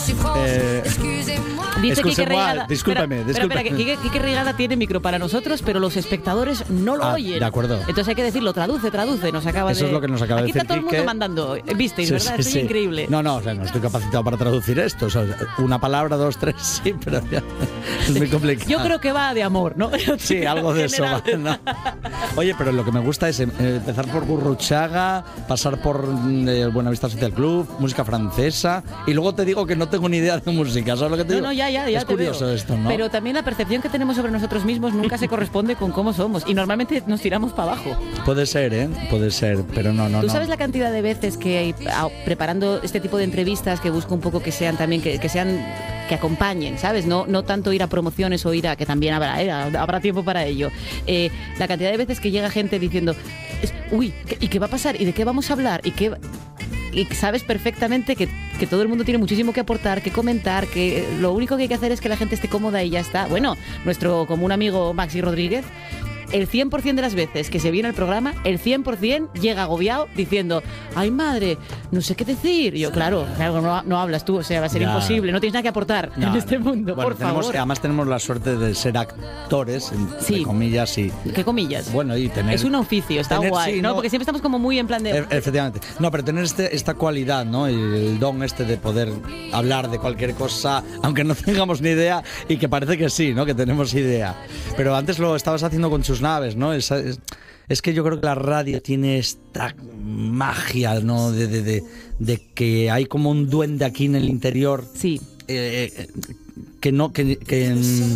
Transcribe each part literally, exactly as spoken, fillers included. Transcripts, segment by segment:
Eh, Dice Quique Reigada. Discúlpame, espera, espera, espera, que Quique Reigada tiene micro para nosotros, pero los espectadores no lo Ah, oyen. de acuerdo. Entonces hay que decirlo, traduce, traduce. Nos acaba Eso de... es lo que nos acaba de Aquí decir está todo el mundo Quique. mandando. ¿Visteis, sí, verdad? sí, Estoy sí. increíble. No, no, o sea, no estoy capacitado para traducir esto. O sea, una palabra, dos, tres, sí, pero ya es muy complicado. Yo creo que va de amor, ¿no? Sí, algo de eso va, ¿no? Oye, pero lo que me gusta es eh, empezar por Gurruchaga, pasar por eh, Buenavista Social Club, música francesa, y luego te digo que no tengo ni idea de música, ¿sabes lo que te No, digo? no, ya, ya, ya Es te curioso veo. esto, ¿no? Pero también la percepción que tenemos sobre nosotros mismos nunca se corresponde con cómo somos. Y normalmente nos tiramos para abajo. Puede ser, ¿eh? Puede ser, pero no, no, ¿Tú no. sabes la cantidad de veces que hay, a- preparando este tipo de entrevistas, que busco un poco que sean también, que, que sean, que acompañen, ¿sabes? No, no tanto ir a promociones o ir a, que también habrá, ¿eh? Habrá tiempo para ello. Eh, la cantidad de veces que llega gente diciendo, es- uy, ¿qué- ¿y qué va a pasar? ¿Y de qué vamos a hablar? ¿Y qué...? Y sabes perfectamente que, que todo el mundo tiene muchísimo que aportar, que comentar, que lo único que hay que hacer es que la gente esté cómoda y ya está. Bueno, nuestro común amigo Maxi Rodríguez, el cien por ciento de las veces que se viene al programa, el cien por ciento llega agobiado diciendo, ay madre, no sé qué decir. Y yo, claro, claro no, no hablas tú, o sea, va a ser Ya. imposible, no tienes nada que aportar No, en este no. mundo, Bueno, por tenemos, favor. además tenemos la suerte de ser actores, entre Sí. comillas, y ¿Qué comillas? bueno, y tener... Es un oficio, está tener- guay, sí, ¿no? no. Porque siempre estamos como muy en plan de... E- Efectivamente. No, pero tener este, esta cualidad, ¿no? Y el don este de poder hablar de cualquier cosa, aunque no tengamos ni idea, y que parece que sí, ¿no? Que tenemos idea. Pero antes lo estabas haciendo con sus naves, ¿no? Esa- es, es que yo creo que la radio tiene esta magia, ¿no? De, de, de, de que hay como un duende aquí en el interior. Sí. eh, eh, que no, que, que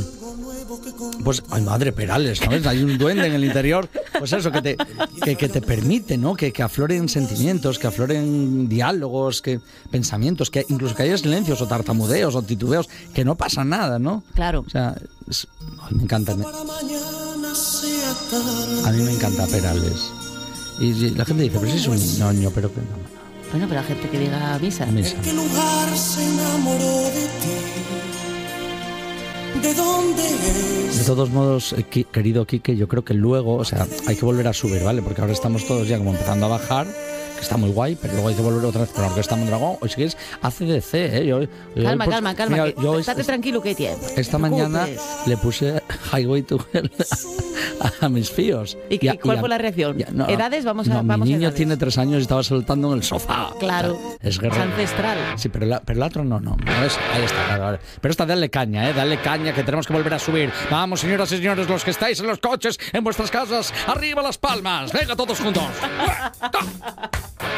mm, pues, ay madre Perales, ¿sabes? Hay un duende en el interior, pues eso, que te, que, que te permite, ¿no? Que, que afloren sentimientos, que afloren diálogos, que pensamientos, que incluso que haya silencios o tartamudeos o titubeos, que no pasa nada, ¿no? Claro. O sea, es- ay, me encanta. me- a mí me encanta Perales. Y, y la gente dice, pero si es un ñoño, pero que no. Bueno, pero la gente que diga misa. Misa. ¿Qué lugar se enamoró de ti? ¿De dónde es? De todos modos, eh, qui- querido Quique, yo creo que luego, o sea, hay que volver a subir, ¿vale? Porque ahora estamos todos ya como empezando a bajar, que está muy guay, pero luego hay que volver otra vez con la Orquesta Mondragón. O si quieres, A C D C, ¿eh? Yo, yo, Calma, pues, calma, calma. mira, que- yo estate es- tranquilo que hay tiempo. esta No te mañana preocupes. le puse Highway to Hell a, a mis fíos. ¿Y qué- a- cuál a- fue la reacción? ya, no, ¿Edades? Vamos a- no, vamos a mi niño edades. tiene tres años y estaba saltando en el sofá. Claro. O sea, es Es guerrero. ancestral. Sí, pero, la, pero el otro no, no. no es- ahí está, claro, vale. Pero esta, dale caña, ¿eh? Dale caña, que tenemos que volver a subir. Vamos, señoras y señores, los que estáis en los coches, en vuestras casas, arriba las palmas. Venga, todos juntos.